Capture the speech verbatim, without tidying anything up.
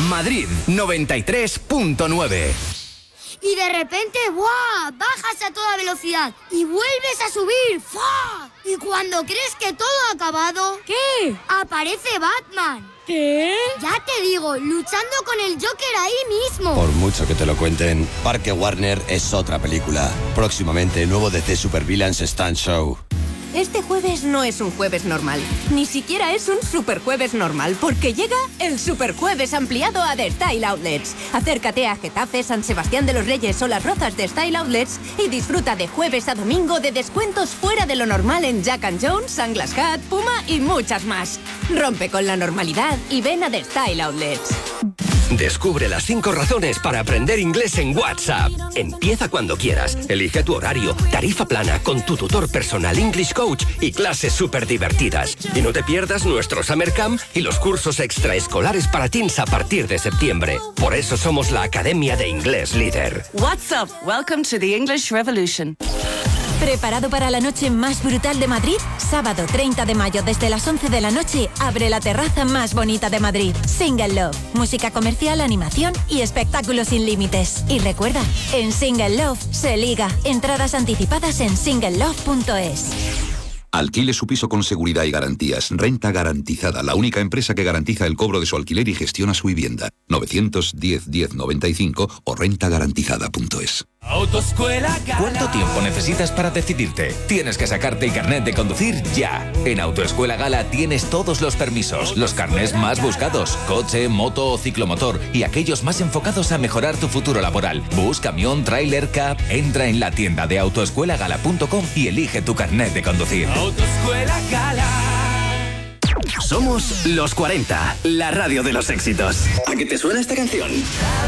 Madrid noventa y tres punto nueve. Y de repente, ¡buah!, bajas a toda velocidad y vuelves a subir, ¡fua! Y cuando crees que todo ha acabado... ¿Qué? Aparece Batman. ¿Qué? Ya te digo, luchando con el Joker ahí mismo. Por mucho que te lo cuenten, Parque Warner es otra película. Próximamente, nuevo D C Super Villains Stunt Show. Este jueves no es un jueves normal, ni siquiera es un super jueves normal, porque llega el super jueves ampliado a The Style Outlets. Acércate a Getafe, San Sebastián de los Reyes o Las Rozas de Style Outlets y disfruta de jueves a domingo de descuentos fuera de lo normal en Jack and Jones, Sunglass Hut, Puma y muchas más. Rompe con la normalidad y ven a The Style Outlets. Descubre las cinco razones para aprender inglés en WhatsApp. Empieza cuando quieras. Elige tu horario, tarifa plana con tu tutor personal English Coach y clases súper divertidas. Y no te pierdas nuestro Summer Camp y los cursos extraescolares para teens a partir de septiembre. Por eso somos la Academia de Inglés Líder. WhatsApp. Welcome to the English Revolution. ¿Preparado para la noche más brutal de Madrid? Sábado treinta de mayo desde las once de la noche abre la terraza más bonita de Madrid. Single Love, música comercial, animación y espectáculos sin límites. Y recuerda, en Single Love se liga. Entradas anticipadas en single love punto es. Alquile su piso con seguridad y garantías. Renta Garantizada, la única empresa que garantiza el cobro de su alquiler y gestiona su vivienda. novecientos diez diez noventa y cinco o renta garantizada punto es. Autoescuela Gala. ¿Cuánto tiempo necesitas para decidirte? Tienes que sacarte el carnet de conducir ya. En Autoescuela Gala tienes todos los permisos, los carnés más buscados, coche, moto o ciclomotor y aquellos más enfocados a mejorar tu futuro laboral. Bus, camión, tráiler, cab. Entra en la tienda de autoescuela gala punto com y elige tu carnet de conducir. Autoescuela Gala. Somos los cuarenta, la radio de los éxitos. ¿A qué te suena esta canción?